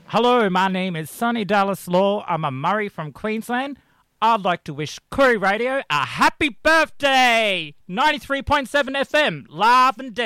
Hello, my name is Sonny Dallas Law. I'm a Murray from Queensland. I'd like to wish Koori Radio a happy birthday! 93.7 FM, live and dead.